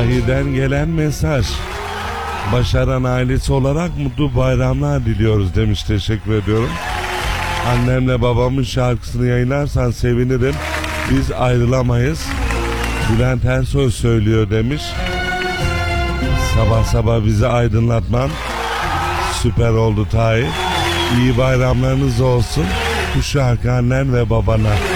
Sahiden gelen mesaj. Başaran ailesi olarak mutlu bayramlar diliyoruz demiş. Teşekkür ediyorum. Annemle babamın şarkısını yayınlarsan sevinirim. Biz ayrılamayız. Bülent Ersoy söylüyor demiş. Sabah sabah bizi aydınlatman süper oldu Tahir. İyi bayramlarınız olsun. Bu şarkı annen ve babana.